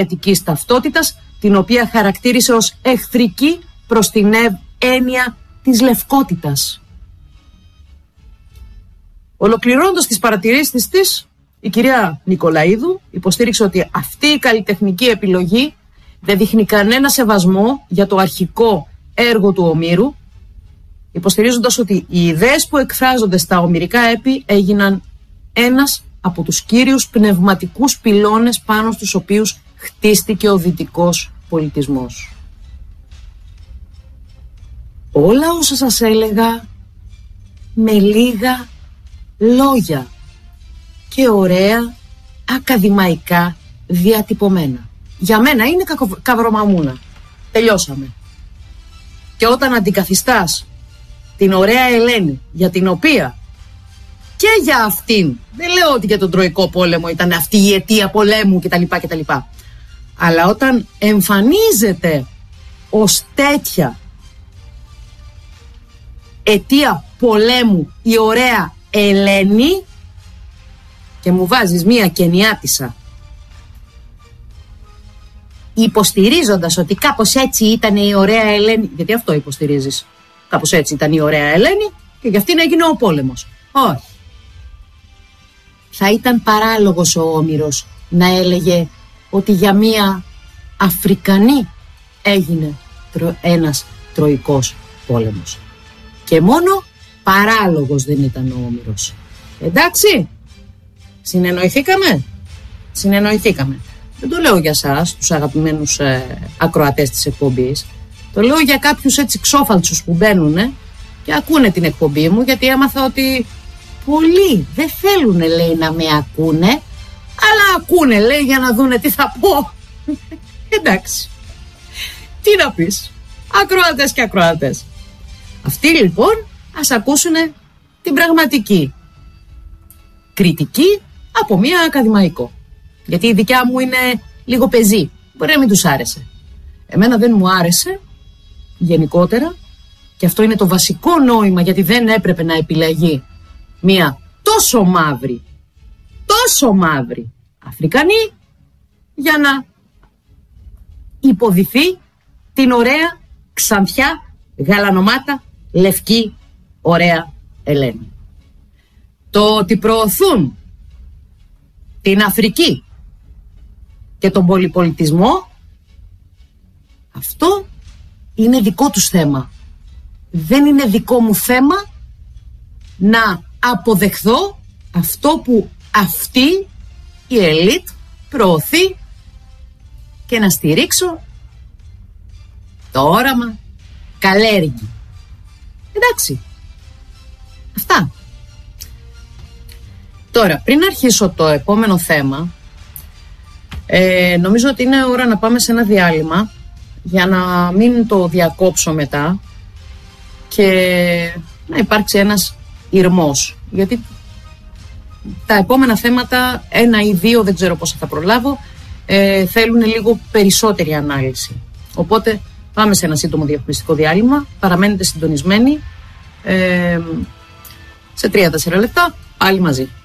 ετικής ταυτότητας, την οποία χαρακτήρισε ως εχθρική προς την έννοια της λευκότητας. Ολοκληρώνοντας τις παρατηρήσεις της, η κυρία Νικολαίδου υποστήριξε ότι αυτή η καλλιτεχνική επιλογή δεν δείχνει κανένα σεβασμό για το αρχικό έργο του Ομήρου, υποστηρίζοντας ότι οι ιδέες που εκφράζονται στα ομηρικά έπι έγιναν ένας από τους κύριους πνευματικούς πυλώνες πάνω στους οποίους χτίστηκε ο δυτικός πολιτισμός. Όλα όσα σας έλεγα με λίγα λόγια και ωραία ακαδημαϊκά διατυπωμένα. Για μένα είναι καβρομαμούνα. Τελειώσαμε. Και όταν αντικαθιστάς την ωραία Ελένη, για την οποία και για αυτήν, δεν λέω ότι για τον Τροικό Πόλεμο ήταν αυτή η αιτία πολέμου κτλ. Αλλά όταν εμφανίζεται ως τέτοια αιτία πολέμου η ωραία Ελένη και μου βάζεις μία κενιάτισσα υποστηρίζοντας ότι κάπως έτσι ήταν η ωραία Ελένη, γιατί αυτό υποστηρίζεις, κάπως έτσι ήταν η ωραία Ελένη και γι' αυτήν έγινε ο πόλεμος. Όχι. Θα ήταν παράλογος ο Όμηρος να έλεγε ότι για μία Αφρικανή έγινε ένας Τροικός πόλεμος. Και μόνο παράλογος δεν ήταν ο Όμηρος. Εντάξει, συνεννοηθήκαμε. Δεν το λέω για σας, τους αγαπημένους ακροατές της εκπομπής. Το λέω για κάποιους έτσι ξόφαλτσους που μπαίνουν και ακούνε την εκπομπή μου, γιατί έμαθα ότι πολλοί δεν θέλουν, λέει, να με ακούνε, αλλά ακούνε, λέει, για να δούνε τι θα πω. Εντάξει, τι να πεις, ακροατές και ακροατές. Αυτοί λοιπόν ας ακούσουν την πραγματική κριτική από μία ακαδημαϊκό. Γιατί η δικιά μου είναι λίγο πεζή, μπορεί να μην τους άρεσε. Εμένα δεν μου άρεσε γενικότερα, και αυτό είναι το βασικό νόημα, γιατί δεν έπρεπε να επιλεγεί μία τόσο μαύρη Αφρικανή για να υποδηθεί την ωραία, ξανθιά, γαλανομάτα, λευκή, ωραία Ελένη. Το ότι προωθούν την Αφρική και τον πολυπολιτισμό, αυτό είναι δικό τους θέμα. Δεν είναι δικό μου θέμα να αποδεχθώ αυτό που αυτή η ελίτ προωθεί και να στηρίξω το όραμα καλλέργη. Εντάξει, αυτά. Τώρα, πριν αρχίσω το επόμενο θέμα, νομίζω ότι είναι ώρα να πάμε σε ένα διάλειμμα για να μην το διακόψω μετά και να υπάρξει ένας ηρμός. Γιατί τα επόμενα θέματα, 1 ή 2, δεν ξέρω πόσα θα προλάβω, θέλουν λίγο περισσότερη ανάλυση. Οπότε πάμε σε ένα σύντομο διαφημιστικό διάλειμμα, παραμένετε συντονισμένοι, σε 3-4 λεπτά πάλι μαζί.